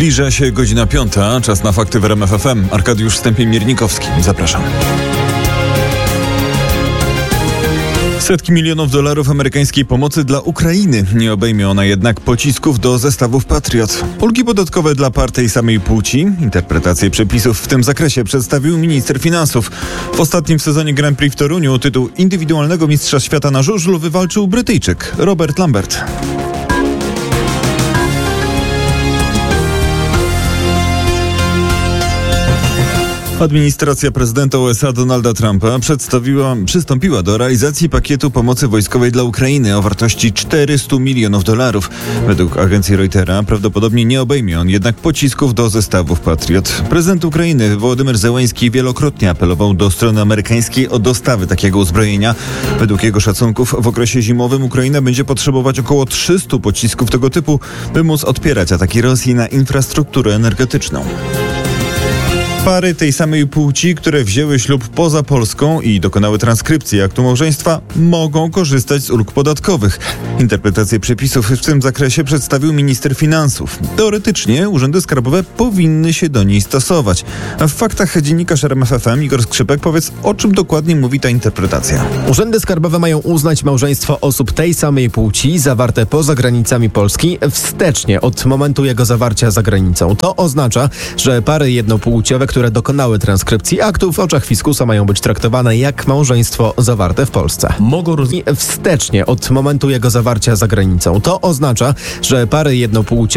Zbliża się godzina 5, czas na fakty w RMF FM. Arkadiusz Stępień-Miernikowski, zapraszam. Setki milionów dolarów amerykańskiej pomocy dla Ukrainy. Nie obejmie ona jednak pocisków do zestawów Patriot. Ulgi podatkowe dla par tej samej płci. Interpretację przepisów w tym zakresie przedstawił minister finansów. W ostatnim sezonie Grand Prix w Toruniu tytuł indywidualnego mistrza świata na żużlu wywalczył Brytyjczyk Robert Lambert. Administracja prezydenta USA Donalda Trumpa przystąpiła do realizacji pakietu pomocy wojskowej dla Ukrainy o wartości 400 milionów dolarów. Według agencji Reutera prawdopodobnie nie obejmie on jednak pocisków do zestawów Patriot. Prezydent Ukrainy Wołodymyr Zełenski wielokrotnie apelował do strony amerykańskiej o dostawy takiego uzbrojenia. Według jego szacunków w okresie zimowym Ukraina będzie potrzebować około 300 pocisków tego typu, by móc odpierać ataki Rosji na infrastrukturę energetyczną. Pary tej samej płci, które wzięły ślub poza Polską i dokonały transkrypcji aktu małżeństwa, mogą korzystać z ulg podatkowych. Interpretację przepisów w tym zakresie przedstawił minister finansów. Teoretycznie urzędy skarbowe powinny się do niej stosować. A w faktach dziennikarz RMF FM Igor Skrzypek, powiedz, o czym dokładnie mówi ta interpretacja. Urzędy skarbowe mają uznać małżeństwo osób tej samej płci zawarte poza granicami Polski wstecznie od momentu jego zawarcia za granicą. To oznacza, że pary jednopłciowe, które dokonały transkrypcji aktu, w oczach fiskusa mają być traktowane jak małżeństwo zawarte w Polsce. Mogą wstecznie od momentu jego zawarcia za granicą. To oznacza, że pary jednopłciowe